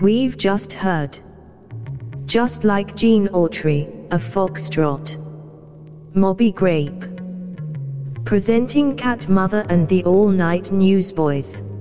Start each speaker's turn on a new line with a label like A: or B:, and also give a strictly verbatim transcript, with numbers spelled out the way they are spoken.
A: We've just heard. Just like Gene Autry, a foxtrot. Moby Grape. Presenting Cat Mother and the All Night Newsboys.